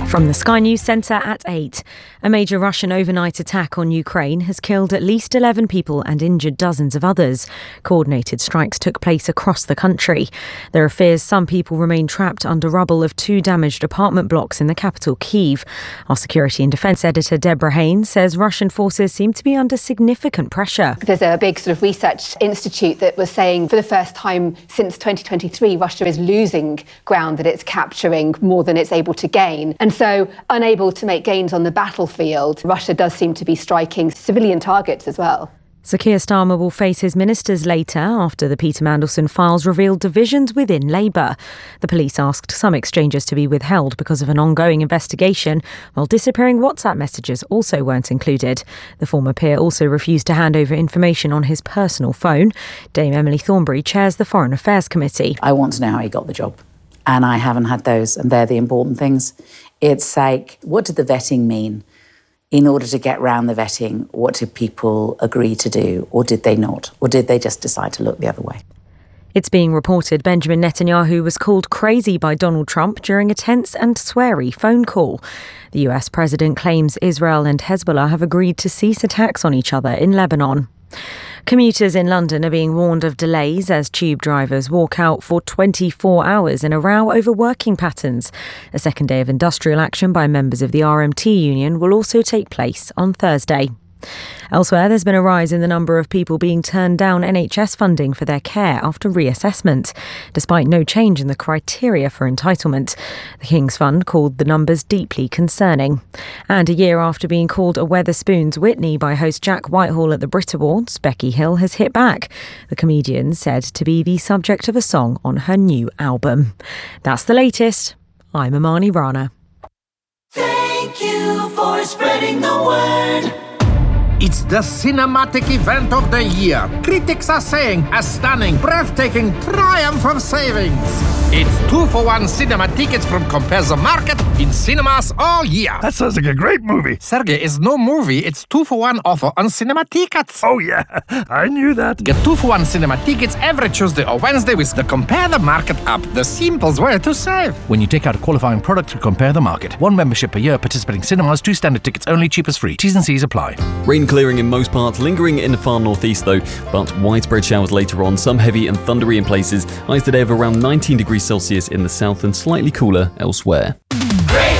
From the Sky News Centre at 8. A major Russian overnight attack on Ukraine has killed at least 11 people and injured dozens of others. Coordinated strikes took place across the country. There are fears some people remain trapped under rubble of 2 damaged apartment blocks in the capital, Kyiv. Our security and defence editor Deborah Haynes says Russian forces seem to be under significant pressure. There's a big sort of research institute that was saying for the first time since 2023, Russia is losing ground that it's capturing more than it's able to gain. And so, unable to make gains on the battlefield, Russia does seem to be striking civilian targets as well. Sir Keir Starmer will face his ministers later after the Peter Mandelson files revealed divisions within Labour. The police asked some exchanges to be withheld because of an ongoing investigation, while disappearing WhatsApp messages also weren't included. The former peer also refused to hand over information on his personal phone. Dame Emily Thornberry chairs the Foreign Affairs Committee. I want to know how he got the job. And I haven't had those, and they're the important things. It's like, what did the vetting mean? In order to get round the vetting, what did people agree to do, or did they not? Or did they just decide to look the other way? It's being reported Benjamin Netanyahu was called crazy by Donald Trump during a tense and sweary phone call. The US president claims Israel and Hezbollah have agreed to cease attacks on each other in Lebanon. Commuters in London are being warned of delays as tube drivers walk out for 24 hours in a row over working patterns. A second day of industrial action by members of the RMT union will also take place on Thursday. Elsewhere, there's been a rise in the number of people being turned down NHS funding for their care after reassessment, despite no change in the criteria for entitlement. The King's Fund called the numbers deeply concerning. And a year after being called a Wetherspoons Whitney by host Jack Whitehall at the Brit Awards, Becky Hill has hit back. The comedian said to be the subject of a song on her new album. That's the latest. I'm Amani Rana. Thank you for spreading the word. It's the cinematic event of the year. Critics are saying a stunning, breathtaking triumph of savings. It's 2-for-1 cinema tickets from Compare the Market in cinemas all year. That sounds like a great movie. Sergey, it's no movie. It's 2-for-1 offer on cinema tickets. Oh, yeah. I knew that. Get 2-for-1 cinema tickets every Tuesday or Wednesday with the Compare the Market app. The simplest way to save. When you take out a qualifying product to Compare the Market. 1 membership per year, participating cinemas, 2 standard tickets only, cheapest free. T's and C's apply. Rain clearing in most parts, lingering in the far northeast though, but widespread showers later on, some heavy and thundery in places. Highs today of around 19 degrees Celsius in the south and slightly cooler elsewhere.